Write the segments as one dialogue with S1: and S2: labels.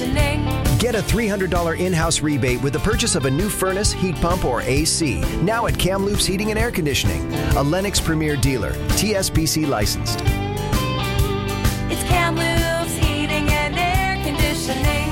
S1: conditioning.
S2: Get a $300 in-house rebate with the purchase of a new furnace, heat pump, or AC. Now at Kamloops Heating and Air Conditioning, a Lennox Premier dealer, TSPC licensed.
S1: It's Kamloops Heating and Air Conditioning.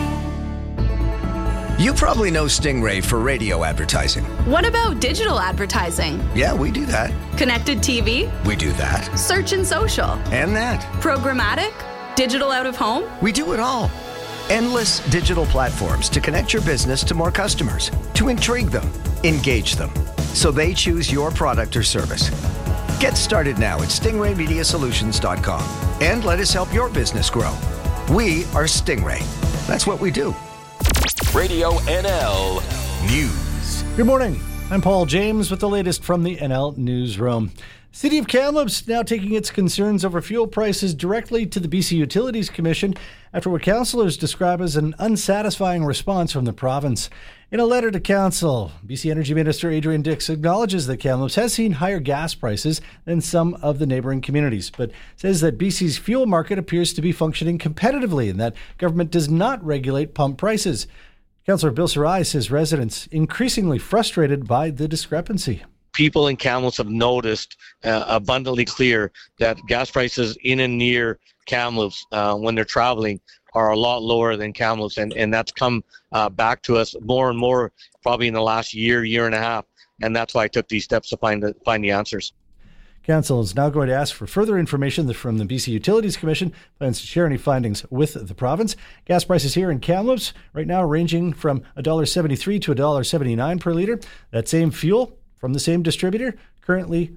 S2: You probably know Stingray for radio advertising.
S3: What about digital advertising?
S2: Yeah, we do that.
S3: Connected TV?
S2: We do that.
S3: Search and social?
S2: And that.
S3: Programmatic? Digital out of home?
S2: We do it all. Endless digital platforms to connect your business to more customers, to intrigue them, engage them, so they choose your product or service. Get started now at stingraymediasolutions.com and let us help your business grow. We are Stingray. That's what we do.
S4: Radio NL News.
S5: Good morning. I'm Paul James with the latest from the NL Newsroom. City of Kamloops now taking its concerns over fuel prices directly to the BC Utilities Commission after what councillors describe as an unsatisfying response from the province. In a letter to council, BC Energy Minister Adrian Dix acknowledges that Kamloops has seen higher gas prices than some of the neighbouring communities, but says that BC's fuel market appears to be functioning competitively and that government does not regulate pump prices. Councillor Bill Sarai says residents increasingly frustrated by the discrepancy.
S6: People in Kamloops have noticed abundantly clear that gas prices in and near Kamloops when they're traveling are a lot lower than Kamloops, and that's come back to us more and more probably in the last year and a half, and that's why I took these steps to find the answers.
S5: Council is now going to ask for further information from the BC Utilities Commission, plans to share any findings with the province. Gas prices here in Kamloops right now ranging from $1.73 to $1.79 per litre. That same fuel from the same distributor, currently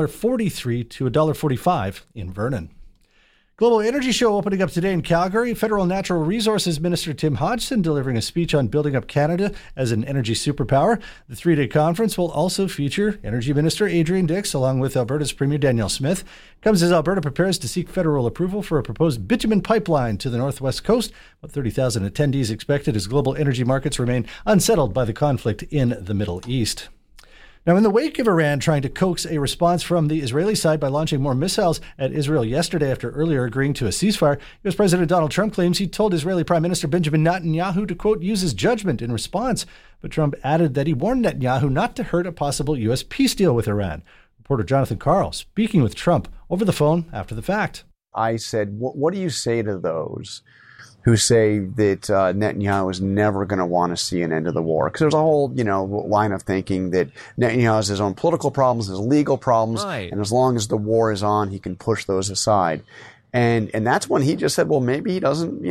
S5: $1.43 to $1.45 in Vernon. Global Energy Show opening up today in Calgary. Federal Natural Resources Minister Tim Hodgson delivering a speech on building up Canada as an energy superpower. The three-day conference will also feature Energy Minister Adrian Dix along with Alberta's Premier Danielle Smith. Comes as Alberta prepares to seek federal approval for a proposed bitumen pipeline to the northwest coast. About 30,000 attendees expected as global energy markets remain unsettled by the conflict in the Middle East. Now, in the wake of Iran trying to coax a response from the Israeli side by launching more missiles at Israel yesterday after earlier agreeing to a ceasefire, U.S. President Donald Trump claims he told Israeli Prime Minister Benjamin Netanyahu to, quote, use his judgment in response. But Trump added that he warned Netanyahu not to hurt a possible U.S. peace deal with Iran. Reporter Jonathan Carl speaking with Trump over the phone after the fact.
S7: I said, what do you say to those who say that Netanyahu is never going to want to see an end to the war? Because there's a whole, line of thinking that Netanyahu has his own political problems, his legal problems, right, and as long as the war is on, he can push those aside. And that's when he just said, well, maybe he doesn't,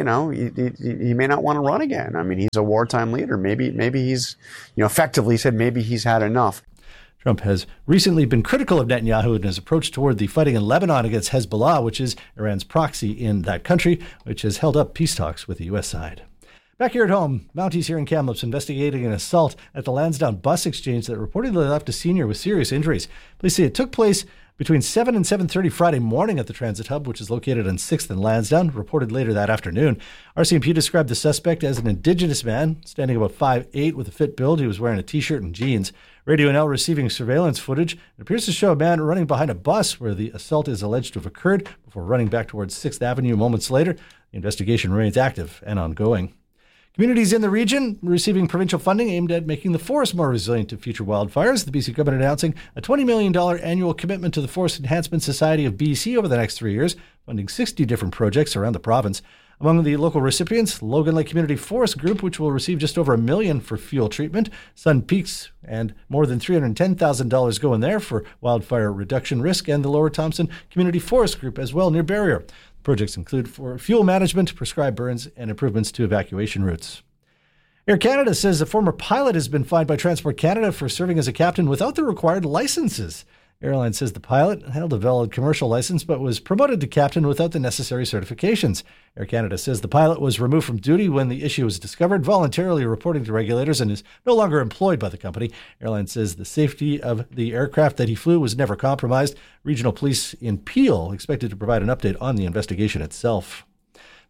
S7: he may not want to run again. I mean, he's a wartime leader. Maybe he's, effectively said maybe he's had enough.
S5: Trump has recently been critical of Netanyahu and his approach toward the fighting in Lebanon against Hezbollah, which is Iran's proxy in that country, which has held up peace talks with the U.S. side. Back here at home, Mounties here in Kamloops investigating an assault at the Lansdowne bus exchange that reportedly left a senior with serious injuries. Police say it took place between 7 and 7:30 Friday morning at the transit hub, which is located on 6th and Lansdowne, reported later that afternoon. RCMP described the suspect as an Indigenous man, standing about 5'8", with a fit build. He was wearing a T-shirt and jeans. Radio NL receiving surveillance footage. It appears to show a man running behind a bus where the assault is alleged to have occurred before running back towards 6th Avenue moments later. The investigation remains active and ongoing. Communities in the region receiving provincial funding aimed at making the forest more resilient to future wildfires. The BC government announcing a $20 million annual commitment to the Forest Enhancement Society of BC over the next 3 years, funding 60 different projects around the province. Among the local recipients, Logan Lake Community Forest Group, which will receive just over $1 million for fuel treatment, Sun Peaks, and more than $310,000 go in there for wildfire reduction risk, and the Lower Thompson Community Forest Group as well near Barrier. Projects include for fuel management, prescribed burns, and improvements to evacuation routes. Air Canada says a former pilot has been fined by Transport Canada for serving as a captain without the required licenses. Airline says the pilot held a valid commercial license but was promoted to captain without the necessary certifications. Air Canada says the pilot was removed from duty when the issue was discovered, voluntarily reporting to regulators, and is no longer employed by the company. Airline says the safety of the aircraft that he flew was never compromised. Regional police in Peel expected to provide an update on the investigation itself.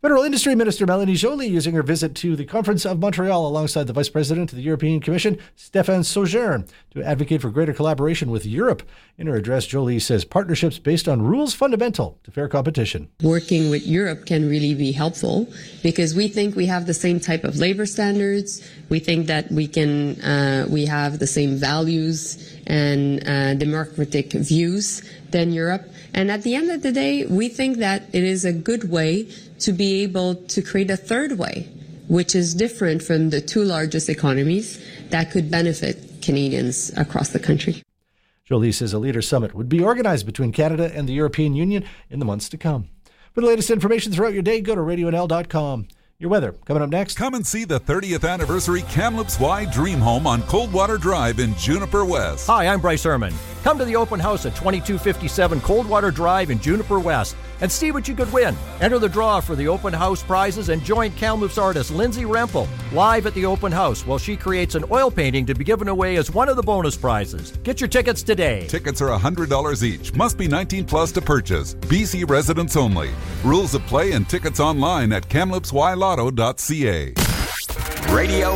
S5: Federal Industry Minister Melanie Joly using her visit to the Conference of Montreal alongside the Vice President of the European Commission, Stéphane Sauger, to advocate for greater collaboration with Europe. In her address, Joly says partnerships based on rules fundamental to fair competition.
S8: Working with Europe can really be helpful because we think we have the same type of labor standards. We think that we have the same values and democratic views than Europe. And at the end of the day, we think that it is a good way to be able to create a third way, which is different from the two largest economies that could benefit Canadians across the country.
S5: Joly says a leader summit would be organized between Canada and the European Union in the months to come. For the latest information throughout your day, go to radionl.com. Your weather coming up next.
S9: Come and see the 30th anniversary Kamloops Y Dream Home on Coldwater Drive in Juniper West.
S10: Hi, I'm Bryce Ehrman. Come to the open house at 2257 Coldwater Drive in Juniper West and see what you could win. Enter the draw for the open house prizes and join Kamloops artist Lindsay Rempel live at the open house while she creates an oil painting to be given away as one of the bonus prizes. Get your tickets today.
S9: Tickets are $100 each. Must be 19 plus to purchase. BC residents only. Rules of play and tickets online at kamloopsylotto.ca.
S4: Radio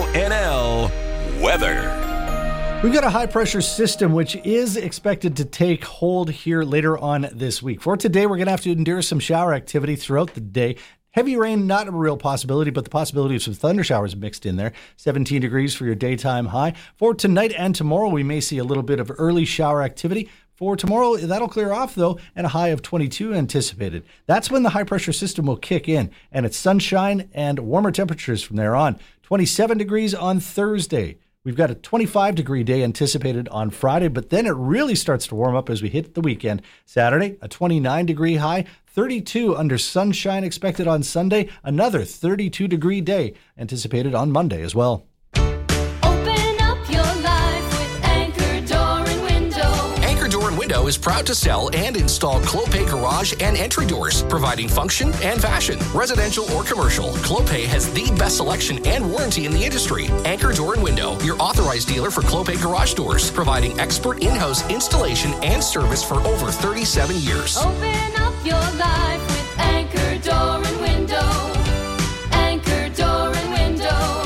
S4: NL weather.
S5: We've got a high-pressure system which is expected to take hold here later on this week. For today, we're going to have to endure some shower activity throughout the day. Heavy rain, not a real possibility, but the possibility of some thunder showers mixed in there. 17 degrees for your daytime high. For tonight and tomorrow, we may see a little bit of early shower activity. For tomorrow, that'll clear off, though, and a high of 22 anticipated. That's when the high-pressure system will kick in, and it's sunshine and warmer temperatures from there on. 27 degrees on Thursday. We've got a 25-degree day anticipated on Friday, but then it really starts to warm up as we hit the weekend. Saturday, a 29-degree high, 32 under sunshine expected on Sunday, another 32-degree day anticipated on Monday as well.
S1: Open up your life with Anchor Door and Window.
S11: Anchor Door and Window is proud to sell and install Clopay garage and entry doors, providing function and fashion, residential or commercial. Clopay has the best selection and warranty in the industry. Anchor Door and Window, your authorized dealer for Clopay garage doors, providing expert in-house installation and service for over 37 years.
S1: Open up your life with Anchor Door and Window. Anchor Door and Window.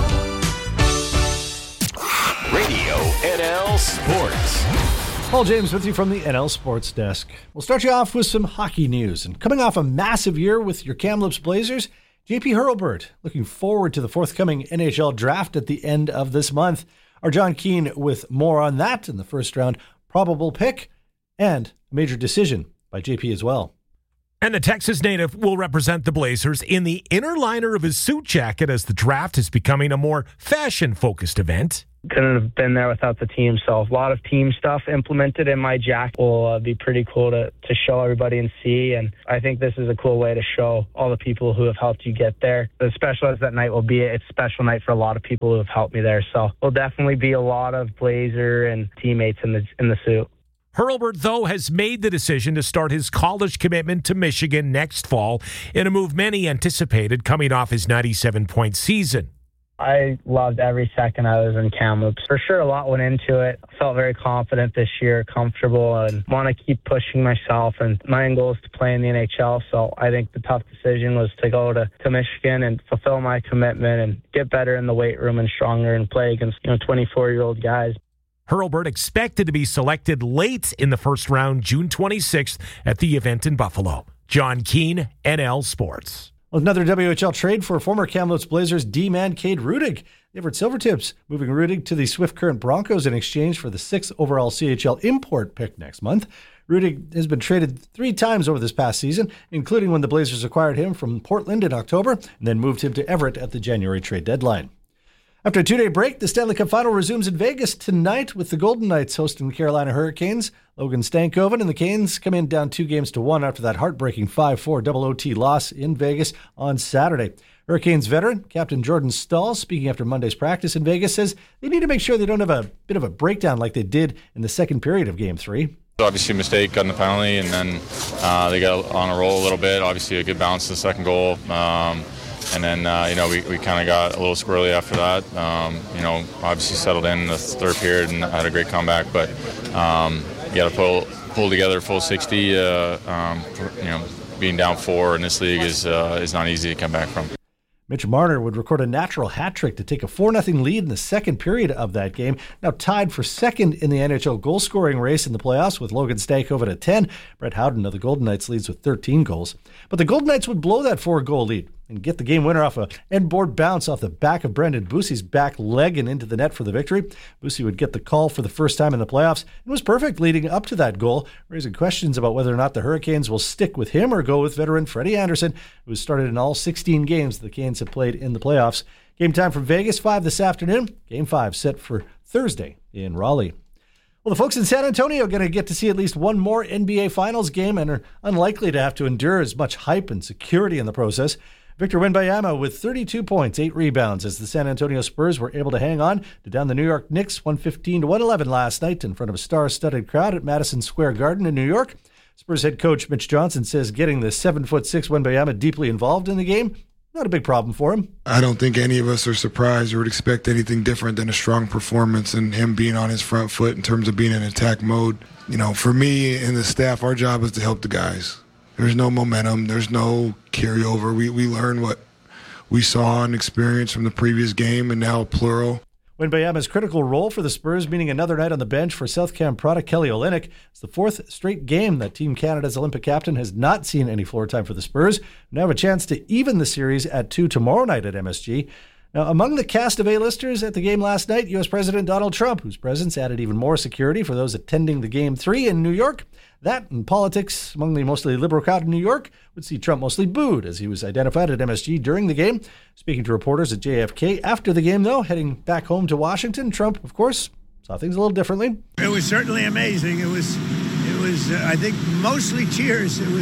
S4: Radio NL Sports.
S5: Paul James with you from the NL Sports Desk. We'll start you off with some hockey news. And coming off a massive year with your Kamloops Blazers, JP Hurlburt looking forward to the forthcoming NHL draft at the end of this month. Our John Keane with more on that in the first round probable pick and a major decision by JP as well.
S12: And the Texas native will represent the Blazers in the inner liner of his suit jacket as the draft is becoming a more fashion-focused event.
S13: Couldn't have been there without the team, so a lot of team stuff implemented in my jacket will be pretty cool to show everybody and see, and I think this is a cool way to show all the people who have helped you get there. As special as that night will be, it's a special night for a lot of people who have helped me there, so there'll definitely be a lot of Blazer and teammates in the suit.
S12: Hurlburt, though, has made the decision to start his college commitment to Michigan next fall in a move many anticipated coming off his 97-point season.
S13: I loved every second I was in Kamloops. For sure, a lot went into it. I felt very confident this year, comfortable, and want to keep pushing myself. And my end goal is to play in the NHL, so I think the tough decision was to go to Michigan and fulfill my commitment and get better in the weight room and stronger and play against 24-year-old guys.
S12: Hurlburt expected to be selected late in the first round, June 26th, at the event in Buffalo. John Keane, NL Sports.
S5: Another WHL trade for former Kamloops Blazers D-man Cade Rudig. The Everett Silvertips moving Rudig to the Swift Current Broncos in exchange for the 6th overall CHL import pick next month. Rudig has been traded 3 times over this past season, including when the Blazers acquired him from Portland in October and then moved him to Everett at the January trade deadline. After a 2-day break, the Stanley Cup Final resumes in Vegas tonight with the Golden Knights hosting the Carolina Hurricanes. Logan Stankoven and the Canes come in down 2-1 after that heartbreaking 5-4 double OT loss in Vegas on Saturday. Hurricanes veteran Captain Jordan Stahl, speaking after Monday's practice in Vegas, says they need to make sure they don't have a bit of a breakdown like they did in the second period of Game 3.
S14: Obviously a mistake on the penalty, and then they got on a roll a little bit. Obviously a good bounce to the second goal. And then, we kind of got a little squirrely after that. Obviously settled in the third period and had a great comeback. But you got to pull together full 60, being down 4 in this league is not easy to come back from.
S5: Mitch Marner would record a natural hat trick to take a 4-0 lead in the second period of that game. Now tied for second in the NHL goal-scoring race in the playoffs with Logan Stankoven at 10. Brett Howden of the Golden Knights leads with 13 goals. But the Golden Knights would blow that 4-goal lead and get the game winner off a end-board bounce off the back of Brendan Busey's back leg and into the net for the victory. Busey would get the call for the first time in the playoffs and was perfect leading up to that goal, raising questions about whether or not the Hurricanes will stick with him or go with veteran Freddie Anderson, who has started in all 16 games the Canes have played in the playoffs. Game time from Vegas, 5 this afternoon. Game 5 set for Thursday in Raleigh. Well, the folks in San Antonio are going to get to see at least one more NBA Finals game and are unlikely to have to endure as much hype and security in the process. Victor Wembanyama with 32 points, 8 rebounds as the San Antonio Spurs were able to hang on to down the New York Knicks 115-111 last night in front of a star-studded crowd at Madison Square Garden in New York. Spurs head coach Mitch Johnson says getting the 7'6" Wembanyama deeply involved in the game, not a big problem for him.
S15: I don't think any of us are surprised or would expect anything different than a strong performance and him being on his front foot in terms of being in attack mode. You know, for me and the staff, our job is to help the guys. There's no momentum. There's no carryover. We learn what we saw and experienced from the previous game, and now plural.
S5: Wembanyama's critical role for the Spurs, meaning another night on the bench for South Cam product Kelly Olynyk. It's the 4th straight game that Team Canada's Olympic captain has not seen any floor time for the Spurs. Now have a chance to even the series at 2 tomorrow night at MSG. Now, among the cast of A-listers at the game last night, U.S. President Donald Trump, whose presence added even more security for those attending the Game 3 in New York. That and politics among the mostly liberal crowd in New York would see Trump mostly booed as he was identified at MSG during the game. Speaking to reporters at JFK after the game, though, heading back home to Washington, Trump, of course, saw things a little differently.
S16: It was certainly amazing. It was I think, mostly cheers. It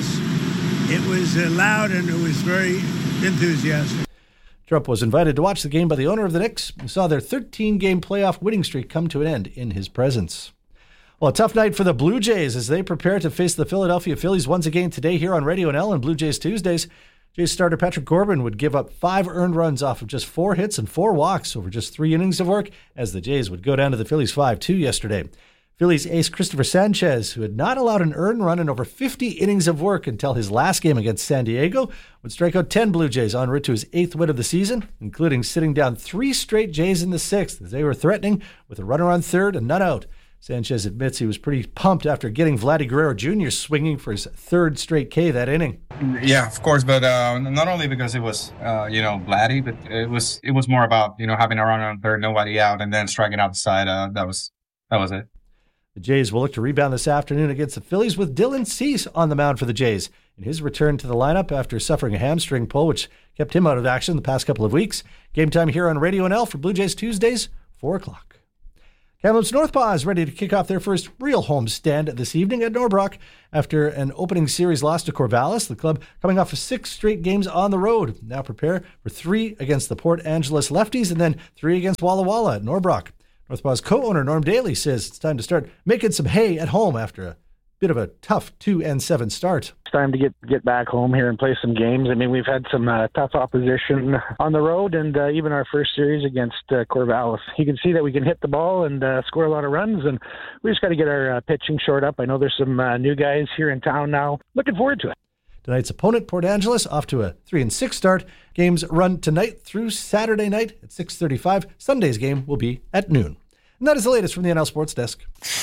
S16: was loud and it was very enthusiastic.
S5: Trump was invited to watch the game by the owner of the Knicks, who saw their 13-game playoff winning streak come to an end in his presence. Well, a tough night for the Blue Jays as they prepare to face the Philadelphia Phillies once again today here on Radio NL and Blue Jays Tuesdays. Jays starter Patrick Corbin would give up 5 earned runs off of just 4 hits and 4 walks over just 3 innings of work as the Jays would go down to the Phillies 5-2 yesterday. Phillies ace Christopher Sanchez, who had not allowed an earned run in over 50 innings of work until his last game against San Diego, would strike out 10 Blue Jays en route to his 8th win of the season, including sitting down 3 straight Jays in the 6th as they were threatening with a runner on third and none out. Sanchez admits he was pretty pumped after getting Vladdy Guerrero Jr. swinging for his 3rd straight K that inning.
S17: Yeah, of course, but not only because it was, Vladdy, but it was more about, having a runner on third, nobody out, and then striking out the side. That was it.
S5: The Jays will look to rebound this afternoon against the Phillies with Dylan Cease on the mound for the Jays in his return to the lineup after suffering a hamstring pull, which kept him out of action the past couple of weeks. Game time here on Radio NL for Blue Jays Tuesdays, 4 o'clock. Kamloops Northpaw is ready to kick off their first real home stand this evening at Norbrock. After an opening series loss to Corvallis, the club coming off of 6 straight games on the road. Now prepare for 3 against the Port Angeles Lefties and then 3 against Walla Walla at Norbrock. Northpaw's co-owner Norm Daly says it's time to start making some hay at home after a bit of a tough 2-7 start.
S18: It's time to get back home here and play some games. I mean, we've had some tough opposition on the road, and even our first series against Corvallis. You can see that we can hit the ball and score a lot of runs, and we just got to get our pitching shored up. I know there's some new guys here in town now. Looking forward to it.
S5: Tonight's opponent, Port Angeles, off to a 3-6 start. Games run tonight through Saturday night at 6:35. Sunday's game will be at noon. And that is the latest from the NL Sports Desk.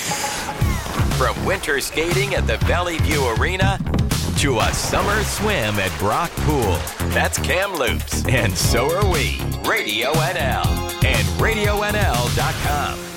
S4: From winter skating at the Valley View Arena to a summer swim at Brock Pool. That's Kamloops, and so are we. Radio NL and RadioNL.com.